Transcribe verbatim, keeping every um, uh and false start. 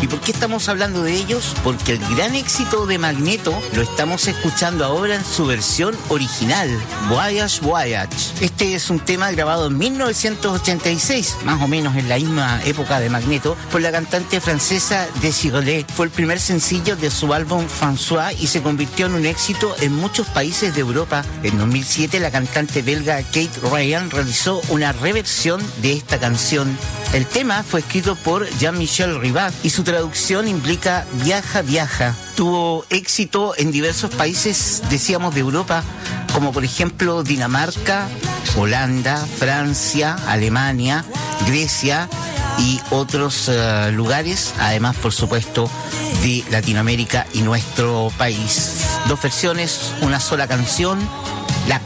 ¿Y por qué estamos hablando de ellos? Porque el gran éxito de Magneto lo estamos escuchando ahora en su versión original, Voyage Voyage. Este es un tema grabado en mil novecientos ochenta y seis, más o menos en la misma época de Magneto, por la cantante francesa Désirée. Fue el primer sencillo de su álbum François y se convirtió en un éxito en muchos países de Europa. En dos mil siete, la cantante belga Kate Ryan realizó una reversión de esta canción. El tema fue escrito por Jean-Michel Rivat y su traducción implica viaja, viaja. Tuvo éxito en diversos países, decíamos, de Europa, como por ejemplo Dinamarca, Holanda, Francia, Alemania, Grecia y otros uh, lugares, además, por supuesto, de Latinoamérica y nuestro país. Dos versiones, una sola canción.